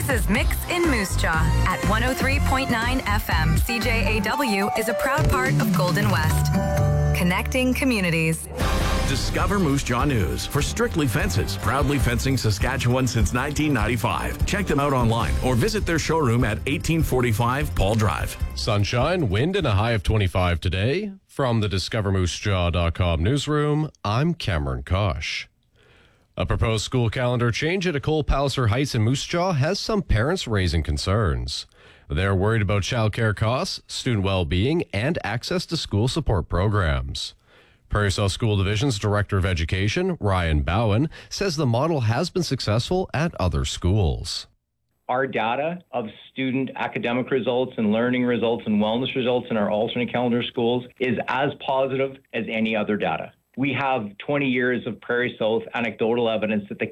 This is Mix in Moose Jaw at 103.9 FM. CJAW is a proud part of Golden West. Connecting communities. Discover Moose Jaw News for Strictly Fences, proudly fencing Saskatchewan since 1995. Check them out online or visit their showroom at 1845 Paul Drive. Sunshine, wind, and a high of 25 today. From the DiscoverMooseJaw.com newsroom, I'm Cameron Kosh. A proposed school calendar change at Ecole Palliser Heights in Moose Jaw has some parents raising concerns. They're worried about childcare costs, student well-being, and access to school support programs. Prairie South School Division's Director of Education, Ryan Bowen, says the model has been successful at other schools. Our data of student academic results and learning results and wellness results in our alternate calendar schools is as positive as any other data. We have 20 years of Prairie South anecdotal evidence that the